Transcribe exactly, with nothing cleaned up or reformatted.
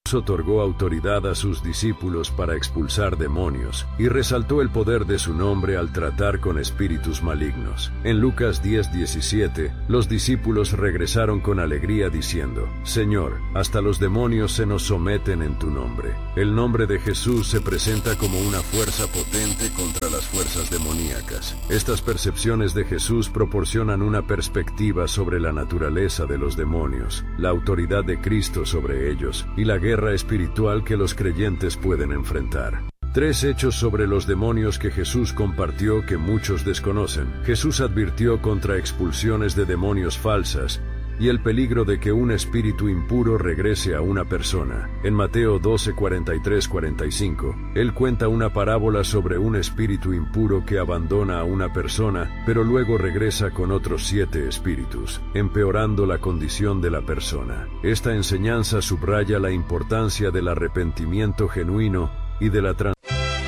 otorgó autoridad a sus discípulos para expulsar demonios, y resaltó el poder de su nombre al tratar con espíritus malignos. En Lucas diez diecisiete, los discípulos regresaron con alegría diciendo: Señor, hasta los demonios se nos someten en tu nombre. El nombre de Jesús se presenta como una fuerza potente contra las fuerzas demoníacas. Estas percepciones de Jesús proporcionan una perspectiva sobre la naturaleza de los demonios, la autoridad de Cristo sobre ellos, y la guerra espiritual que los creyentes pueden enfrentar. Tres hechos sobre los demonios que Jesús compartió que muchos desconocen. Jesús advirtió contra expulsiones de demonios falsas y el peligro de que un espíritu impuro regrese a una persona. En Mateo doce cuarenta y tres a cuarenta y cinco, Él cuenta una parábola sobre un espíritu impuro que abandona a una persona, pero luego regresa con otros siete espíritus, empeorando la condición de la persona. Esta enseñanza subraya la importancia del arrepentimiento genuino y de la transformación